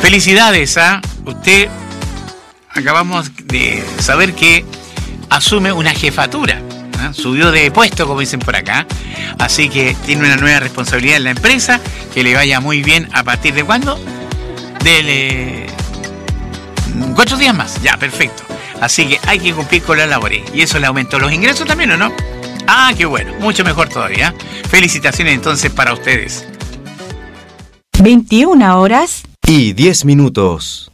Felicidades a usted. Acabamos de saber que asume una jefatura, ¿eh? Subió de puesto, como dicen por acá. Así que tiene una nueva responsabilidad en la empresa. Que le vaya muy bien. ¿A partir de cuándo? 4 días más. Ya, perfecto. Así que hay que cumplir con las labores. Y eso le aumentó los ingresos también, ¿o no? Ah, qué bueno. Mucho mejor todavía. Felicitaciones entonces para ustedes. 21 horas y 10 minutos.